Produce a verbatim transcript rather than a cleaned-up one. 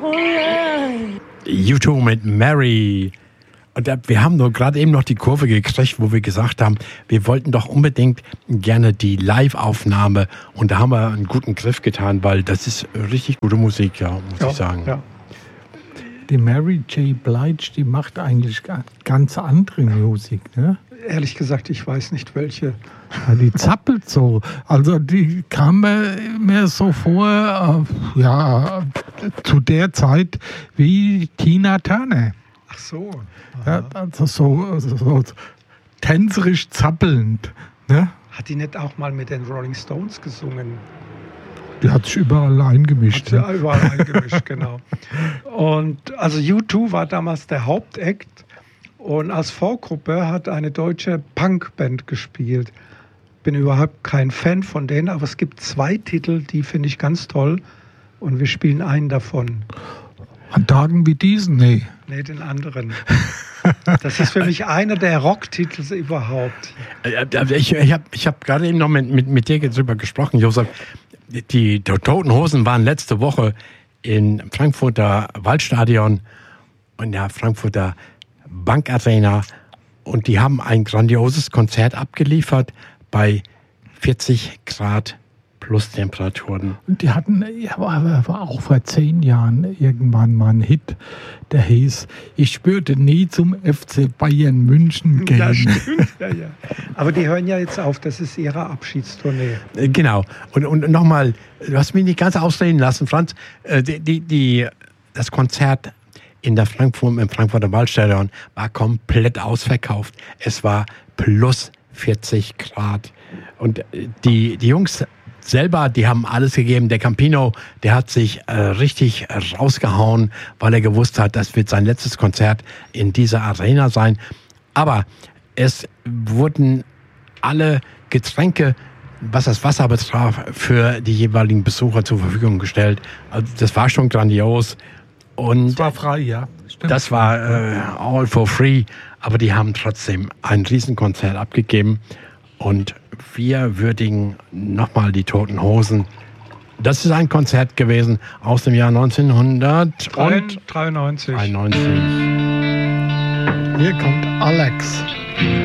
U zwei mit Mary. Und wir haben nur gerade eben noch die Kurve gekriegt, wo wir gesagt haben, wir wollten doch unbedingt gerne die Live-Aufnahme. Und da haben wir einen guten Griff getan, weil das ist richtig gute Musik, ja, muss ja, ich sagen. Ja. Die Mary J. Blige, die macht eigentlich ganz andere Musik, ne? Ehrlich gesagt, ich weiß nicht, welche. Ja, die zappelt so. Also die kam mir, mir so vor, äh, ja, zu der Zeit wie Tina Turner. Ach so. Ja, also so, so, so tänzerisch zappelnd. Ne? Hat die nicht auch mal mit den Rolling Stones gesungen? Die hat sich überall eingemischt. Hat sie überall eingemischt, genau. Und also U zwei war damals der Hauptakt. Und als Vorgruppe hat eine deutsche Punkband gespielt. Bin überhaupt kein Fan von denen, aber es gibt zwei Titel, die finde ich ganz toll. Und wir spielen einen davon. An Tagen wie diesen? Nee. Nee, den anderen. Das ist für mich einer der Rocktitel überhaupt. Ich, ich habe ich hab gerade eben noch mit, mit, mit dir darüber gesprochen, Josef. Die Toten Hosen waren letzte Woche im Frankfurter Waldstadion und der Frankfurter Bankarena und die haben ein grandioses Konzert abgeliefert bei vierzig Grad plus Temperaturen. Und die hatten ja, war auch vor zehn Jahren irgendwann mal ein Hit, der hieß, ich würde nie zum F C Bayern München gehen. Ja, stimmt. Ja, ja. Aber die hören ja jetzt auf, das ist ihre Abschiedstournee. Genau. Und, und nochmal, du hast mich nicht ganz ausreden lassen, Franz. Die, die, die, das Konzert in der Frankfurt, im Frankfurter Waldstadion war komplett ausverkauft. Es war plus vierzig Grad. Und die, die Jungs selber, die haben alles gegeben. Der Campino, der hat sich äh, richtig rausgehauen, weil er gewusst hat, das wird sein letztes Konzert in dieser Arena sein. Aber es wurden alle Getränke, was das Wasser betraf, für die jeweiligen Besucher zur Verfügung gestellt. Also das war schon grandios. Und das war frei, ja. Stimmt. Das war äh, all for free, aber die haben trotzdem ein Riesenkonzert abgegeben. Und wir würdigen nochmal die Toten Hosen. Das ist ein Konzert gewesen aus dem Jahr neunzehnhundertdreiundneunzig. dreiundneunzig. dreiundneunzig. Hier kommt Alex.